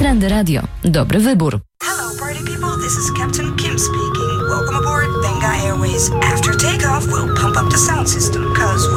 Trendy Radio. Dobry wybór. Hello party people, this is Captain Kim speaking. Welcome aboard Benga Airways. After takeoff, we'll pump up the sound system, cause